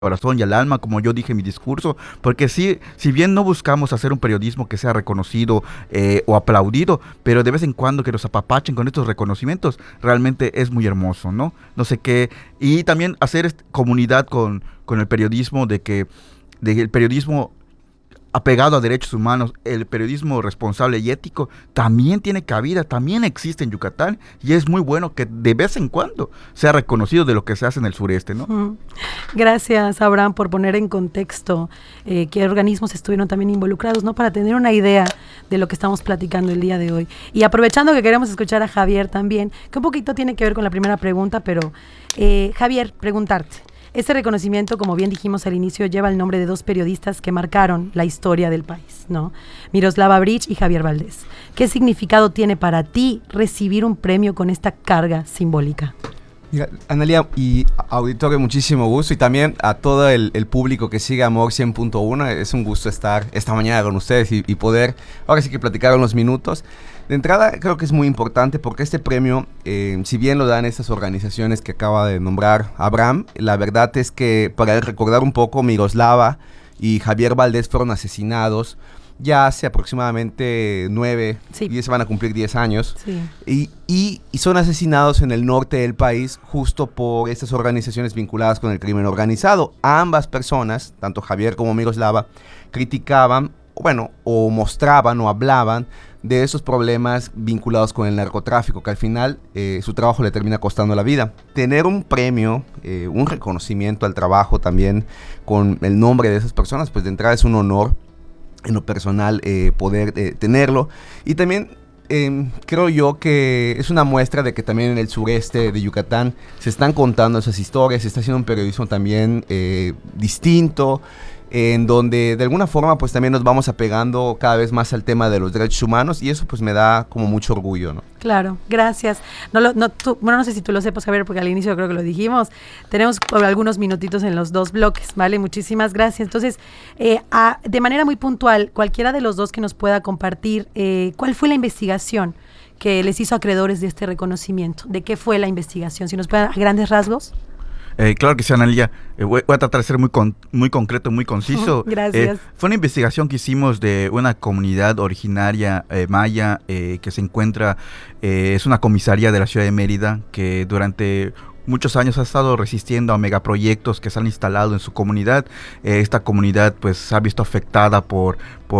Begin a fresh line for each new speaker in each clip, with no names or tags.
corazón y al alma, como yo dije en mi discurso, porque sí, si bien no buscamos hacer un periodismo que sea reconocido o aplaudido, pero de vez en cuando que nos apapachen con estos reconocimientos, realmente es muy hermoso, ¿no? No sé qué, y también hacer comunidad con el periodismo, de el periodismo apegado a derechos humanos, el periodismo responsable y ético también tiene cabida, también existe en Yucatán y es muy bueno que de vez en cuando sea reconocido de lo que se hace en el sureste, ¿no?
Gracias, Abraham, por poner en contexto qué organismos estuvieron también involucrados, ¿no? Para tener una idea de lo que estamos platicando el día de hoy. Y aprovechando que queremos escuchar a Javier también, que un poquito tiene que ver con la primera pregunta, pero Javier, preguntarte. Este reconocimiento, como bien dijimos al inicio, lleva el nombre de dos periodistas que marcaron la historia del país, ¿no? Miroslava Bridge y Javier Valdés. ¿Qué significado tiene para ti recibir un premio con esta carga simbólica?
Mira, Analia y auditorio, muchísimo gusto, y también a todo el público que sigue Amor 100.1. Es un gusto estar esta mañana con ustedes y poder, ahora sí que platicar unos minutos. De entrada, creo que es muy importante porque este premio, si bien lo dan estas organizaciones que acaba de nombrar Abraham, la verdad es que, para recordar un poco, Miroslava y Javier Valdés fueron asesinados ya hace aproximadamente 9,
sí.
10, van a cumplir 10 años,
sí.
y son asesinados en el norte del país justo por estas organizaciones vinculadas con el crimen organizado. Ambas personas, tanto Javier como Miroslava, criticaban, bueno, o mostraban o hablaban de esos problemas vinculados con el narcotráfico, que al final su trabajo le termina costando la vida. Tener un premio, un reconocimiento al trabajo también con el nombre de esas personas, pues de entrada es un honor en lo personal poder tenerlo. Y también creo yo que es una muestra de que también en el sureste de Yucatán se están contando esas historias, se está haciendo un periodismo también distinto, en donde de alguna forma pues también nos vamos apegando cada vez más al tema de los derechos humanos, y eso pues me da como mucho orgullo, ¿no?
Claro, gracias. No sé si tú lo sepas, Javier, porque al inicio creo que lo dijimos. Tenemos algunos minutitos en los dos bloques, ¿vale? Muchísimas gracias. Entonces, de manera muy puntual, cualquiera de los dos que nos pueda compartir, ¿cuál fue la investigación que les hizo acreedores de este reconocimiento? ¿De qué fue la investigación? Si nos pueden, a grandes rasgos.
Claro que sí, Analia. Voy a tratar de ser muy concreto, muy conciso.
Gracias.
Fue una investigación que hicimos de una comunidad originaria maya que se encuentra, es una comisaría de la ciudad de Mérida que durante muchos años ha estado resistiendo a megaproyectos que se han instalado en su comunidad. Esta comunidad pues se ha visto afectada por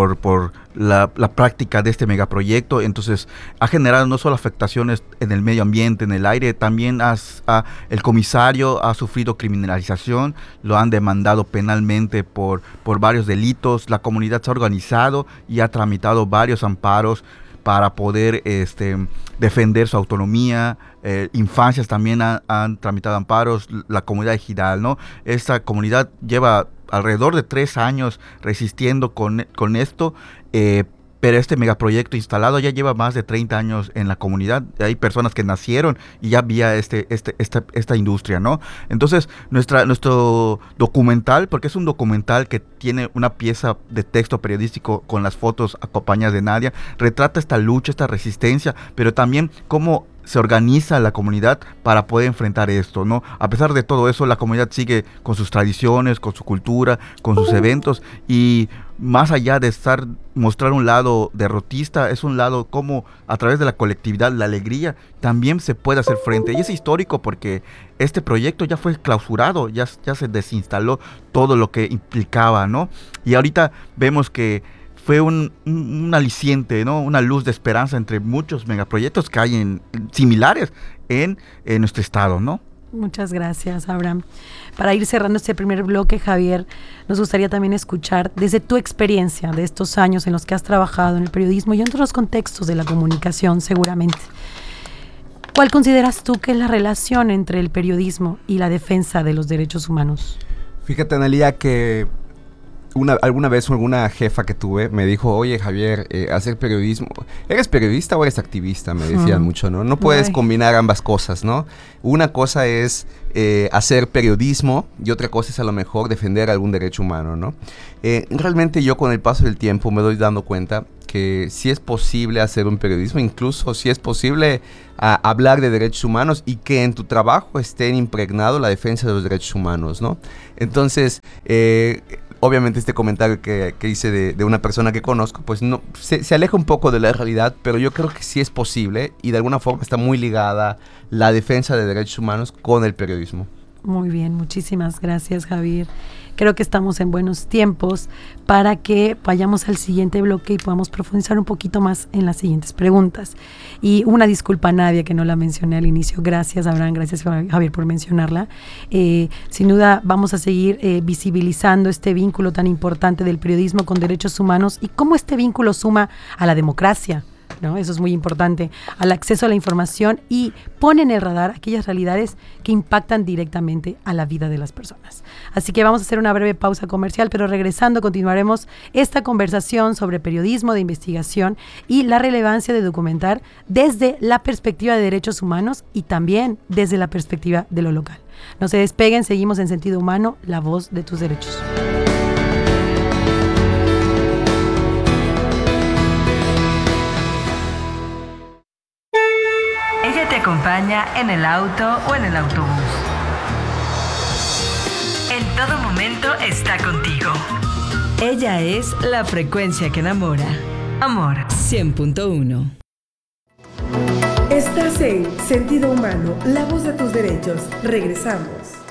la práctica de este megaproyecto. Entonces ha generado no solo afectaciones en el medio ambiente, en el aire, también el comisario ha sufrido criminalización, lo han demandado penalmente por varios delitos. La comunidad se ha organizado y ha tramitado varios amparos para poder defender su autonomía. Infancias también han tramitado amparos, la comunidad ejidal, ¿no? Esta comunidad lleva alrededor de 3 años resistiendo con esto, pero este megaproyecto instalado ya lleva más de 30 años en la comunidad. Hay personas que nacieron y ya había esta industria, ¿no? Entonces, nuestro documental, porque es un documental que tiene una pieza de texto periodístico con las fotos acompañadas de Nadia, retrata esta lucha, esta resistencia, pero también cómo se organiza la comunidad para poder enfrentar esto, ¿no? A pesar de todo eso, la comunidad sigue con sus tradiciones, con su cultura, con sus eventos, y más allá de mostrar un lado derrotista, es un lado como a través de la colectividad, la alegría, también se puede hacer frente. Y es histórico porque este proyecto ya fue clausurado, ya se desinstaló todo lo que implicaba, ¿no? Y ahorita vemos que fue un aliciente, ¿no? Una luz de esperanza entre muchos megaproyectos que hay similares en nuestro estado, ¿no?
Muchas gracias, Abraham. Para ir cerrando este primer bloque, Javier, nos gustaría también escuchar desde tu experiencia de estos años en los que has trabajado en el periodismo y en otros contextos de la comunicación, seguramente. ¿Cuál consideras tú que es la relación entre el periodismo y la defensa de los derechos humanos?
Fíjate, Analia, que alguna vez alguna jefa que tuve me dijo: oye, Javier, hacer periodismo, ¿eres periodista o eres activista? Me decían mucho, ¿no? No puedes combinar ambas cosas, ¿no? Una cosa es hacer periodismo y otra cosa es a lo mejor defender algún derecho humano, ¿no? Realmente yo con el paso del tiempo me doy dando cuenta que sí es posible hacer un periodismo, incluso sí es posible hablar de derechos humanos y que en tu trabajo esté impregnado la defensa de los derechos humanos, ¿no? Entonces, obviamente este comentario que hice de una persona que conozco, pues no se aleja un poco de la realidad, pero yo creo que sí es posible y de alguna forma está muy ligada la defensa de derechos humanos con el periodismo.
Muy bien, muchísimas gracias, Javier. Creo que estamos en buenos tiempos para que vayamos al siguiente bloque y podamos profundizar un poquito más en las siguientes preguntas. Y una disculpa a Nadia que no la mencioné al inicio. Gracias, Abraham, gracias, Javier, por mencionarla. Sin duda vamos a seguir visibilizando este vínculo tan importante del periodismo con derechos humanos y cómo este vínculo suma a la democracia, ¿no? Eso es muy importante, al acceso a la información y pone en el radar aquellas realidades que impactan directamente a la vida de las personas. Así que vamos a hacer una breve pausa comercial, pero regresando continuaremos esta conversación sobre periodismo de investigación y la relevancia de documentar desde la perspectiva de derechos humanos y también desde la perspectiva de lo local. No se despeguen, seguimos en Sentido Humano, la voz de tus derechos.
Ella te acompaña en el auto o en el autobús. En todo momento está contigo. Ella es la frecuencia que enamora. Amor 100.1.
Estás en Sentido Humano, la voz de tus derechos. Regresamos.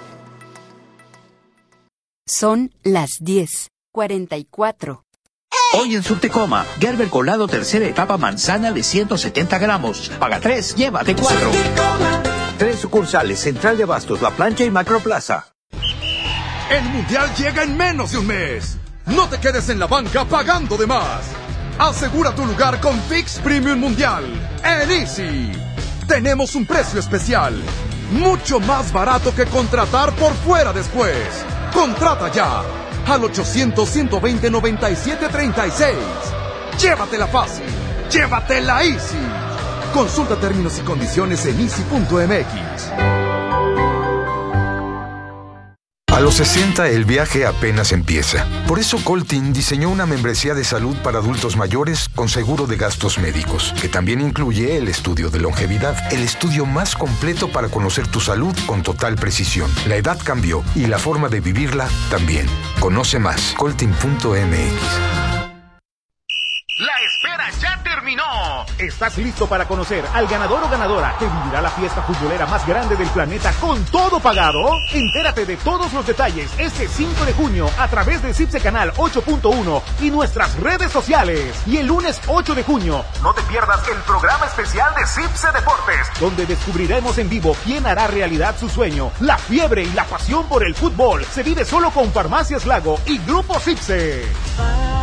Son las 10:44.
Hoy en Subtecoma, Gerber colado tercera etapa manzana de 170 gramos. Paga 3, llévate 4. 3 sucursales, Central de Abastos, La Plancha y Macroplaza.
El Mundial llega en menos de un mes. No te quedes en la banca pagando de más. Asegura tu lugar con Fix Premium Mundial en Easy. Tenemos un precio especial, mucho más barato que contratar por fuera después. Contrata ya al 800-120-9736. Llévatela fácil, llévatela easy. Consulta términos y condiciones en easy.mx.
A los 60 el viaje apenas empieza. Por eso Coltin diseñó una membresía de salud para adultos mayores con seguro de gastos médicos, que también incluye el estudio de longevidad, el estudio más completo para conocer tu salud con total precisión. La edad cambió y la forma de vivirla también. Conoce más, coltin.mx.
¡La espera ya terminó! ¿Estás listo para conocer al ganador o ganadora que vivirá la fiesta futbolera más grande del planeta con todo pagado? Entérate de todos los detalles este 5 de junio a través de CIPSE Canal 8.1 y nuestras redes sociales. Y el lunes 8 de junio, no te pierdas el programa especial de CIPSE Deportes, donde descubriremos en vivo quién hará realidad su sueño. La fiebre y la pasión por el fútbol se vive solo con Farmacias Lago y Grupo CIPSE.